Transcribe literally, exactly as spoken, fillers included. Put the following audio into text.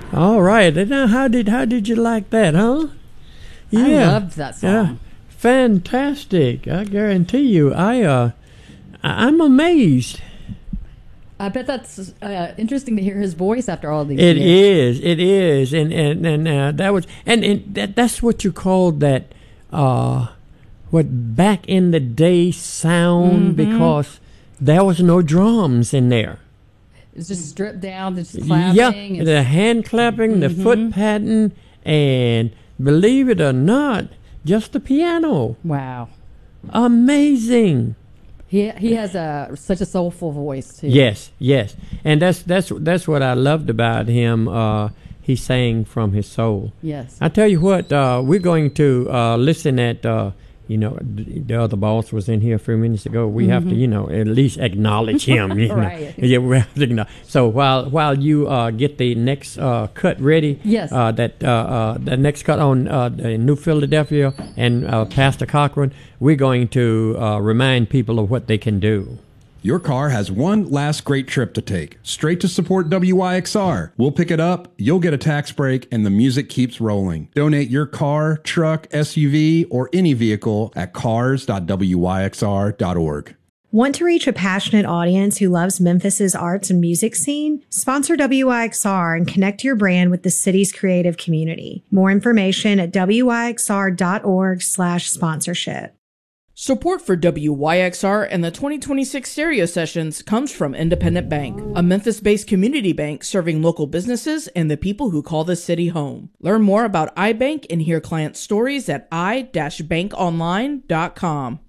All right. Now, how did how did you like that, huh? Yeah. I loved that song. Yeah. Fantastic. I guarantee you. I uh, I'm amazed. I bet that's uh, interesting to hear his voice after all these it years. It is. It is. And and and uh, that was and, and that that's what you called that uh, what back in the day sound, mm-hmm. because there was no drums in there. It's just stripped down, just clapping. Yeah, and the hand clapping, mm-hmm. the foot patting, and believe it or not, just the piano. Wow. Amazing. He he has a such a soulful voice too. Yes, yes, and that's that's that's what I loved about him. Uh, he sang from his soul. Yes. I tell you what, uh, we're going to uh, listen at. Uh, you know, the other boss was in here a few minutes ago. We mm-hmm. have to, you know, at least acknowledge him. You right. know? Yeah, we have to acknowledge. So while while you uh, get the next uh, cut ready, yes, uh, that uh, uh, the next cut on uh, New Philadelphia and uh, Pastor Cochran, we're going to uh, remind people of what they can do. Your car has one last great trip to take, straight to support W Y X R. We'll pick it up, you'll get a tax break, and the music keeps rolling. Donate your car, truck, S U V, or any vehicle at cars dot w y x r dot org. Want to reach a passionate audience who loves Memphis's arts and music scene? Sponsor W Y X R and connect your brand with the city's creative community. More information at w y x r dot org slash sponsorship. Support for W Y X R and the twenty twenty-six Stereo Sessions comes from Independent Bank, a Memphis-based community bank serving local businesses and the people who call the city home. Learn more about iBank and hear client stories at i dash bank online dot com.